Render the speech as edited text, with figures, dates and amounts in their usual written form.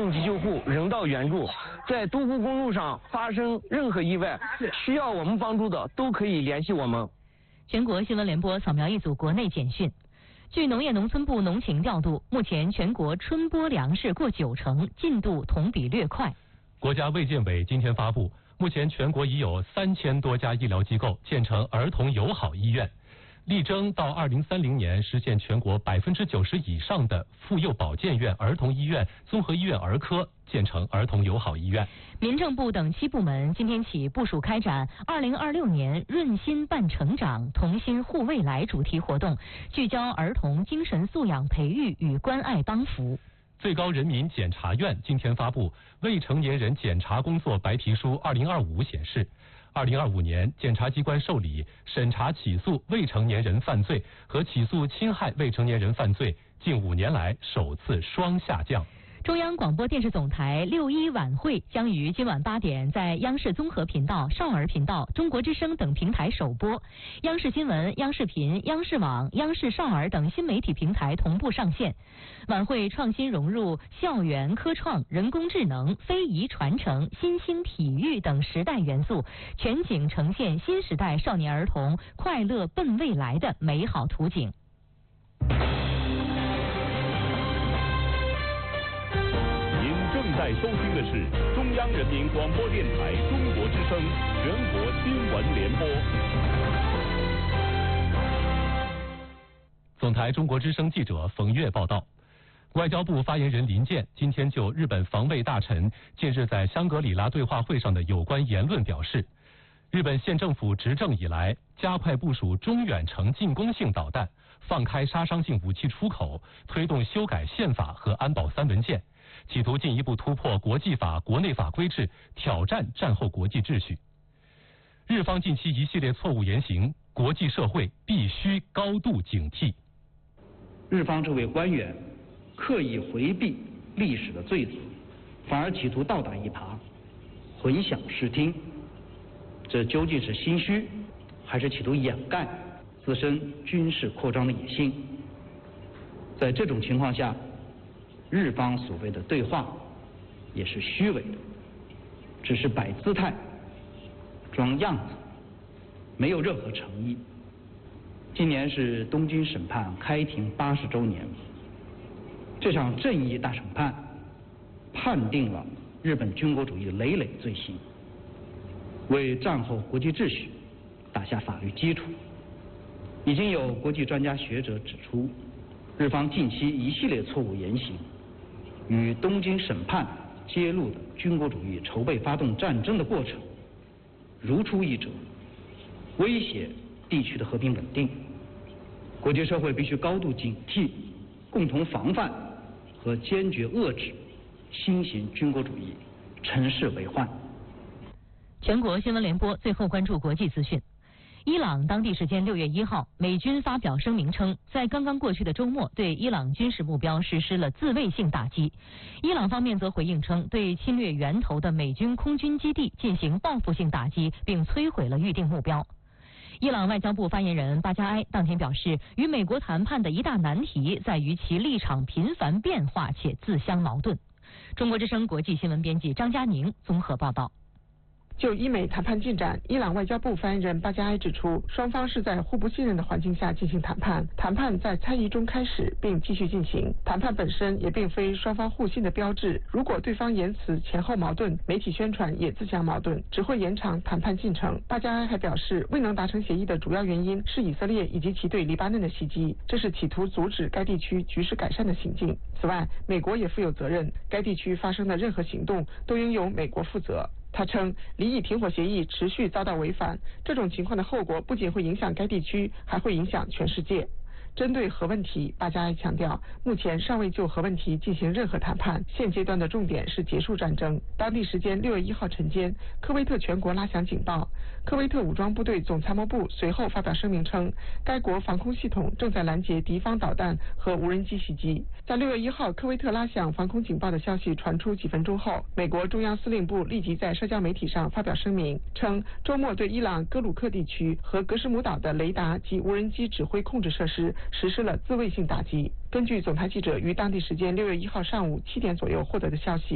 应急救护、人道援助，在独孤公路上发生任何意外，需要我们帮助的都可以联系我们。 全国新闻联播扫描一组国内简讯。据农业农村部农情调度，目前全国春播粮食过90%，进度同比略快。 国家卫健委今天发布，目前全国已有3000多家医疗机构建成儿童友好医院，力争到2030年实现全国90%以上的妇幼保健院、儿童医院、综合医院儿科建成儿童友好医院。 民政部等7部门今天起部署开展2026年润心伴成长、同心护未来主题活动，聚焦儿童精神素养培育与关爱帮扶。 最高人民检察院今天发布《未成年人检察工作白皮书2025》显示，2025年检察机关受理、审查起诉未成年人犯罪和起诉侵害未成年人犯罪，近5年来首次双下降。 中央广播电视总台6·1晚会将于今晚8点在央视综合频道、少儿频道、中国之声等平台首播，央视新闻、央视频、央视网、央视少儿等新媒体平台同步上线。晚会创新融入校园科创、人工智能、非遗传承、新兴体育等时代元素，全景呈现新时代少年儿童快乐奔未来的美好图景。 正在收听的是中央人民广播电台中国之声全国新闻联播。 总台中国之声记者冯月报道，外交部发言人林健今天就日本防卫大臣近日在香格里拉对话会上的有关言论表示，日本县政府执政以来，加快部署中远程进攻性导弹，放开杀伤性武器出口，推动修改宪法和安保3文件，企图进一步突破国际法、国内法规制，挑战战后国际秩序。日方近期一系列错误言行，国际社会必须高度警惕。 日方这位官员刻意回避历史的罪责，反而企图倒打一耙，混淆视听，这究竟是心虚，还是企图掩盖自身军事扩张的野心？在这种情况下，日方所谓的对话也是虚伪的，只是摆姿态、装样子，没有任何诚意。今年是东京审判开庭80周年，这场正义大审判判定了日本军国主义累累罪行，为战后国际秩序打下法律基础。已经有国际专家学者指出，日方近期一系列错误言行与东京审判揭露的军国主义筹备发动战争的过程如出一辙，威胁地区的和平稳定。国际社会必须高度警惕，共同防范和坚决遏制新型军国主义乘势为患。 全国新闻联播最后关注国际资讯。伊朗当地时间6月1号，美军发表声明称，在刚刚过去的周末对伊朗军事目标实施了自卫性打击。伊朗方面则回应称，对侵略源头的美军空军基地进行报复性打击，并摧毁了预定目标。伊朗外交部发言人巴加埃当天表示，与美国谈判的一大难题在于其立场频繁变化且自相矛盾。中国之声国际新闻编辑张佳宁综合报道。 就伊美谈判进展，伊朗外交部发言人巴加埃指出，双方是在互不信任的环境下进行谈判，谈判在猜疑中开始并继续进行，谈判本身也并非双方互信的标志。如果对方言辞前后矛盾，媒体宣传也自相矛盾，只会延长谈判进程。巴加埃还表示，未能达成协议的主要原因是以色列以及其对黎巴嫩的袭击，这是企图阻止该地区局势改善的行径。此外，美国也负有责任，该地区发生的任何行动都应由美国负责。他称，离异停火协议持续遭到违反，这种情况的后果不仅会影响该地区，还会影响全世界。针对核问题，巴加埃强调，目前尚未就核问题进行任何谈判，现阶段的重点是结束战争。当地时间6月1号晨间，科威特全国拉响警报。科威特武装部队总参谋部随后发表声明称，该国防空系统正在拦截敌方导弹和无人机袭击。在6月1号科威特拉响防空警报的消息传出几分钟后，美国中央司令部立即在社交媒体上发表声明，称周末对伊朗戈鲁克地区和格什姆岛的雷达及无人机指挥控制设施实施了自卫性打击。根据总台记者于当地时间6月1号上午7点左右获得的消息，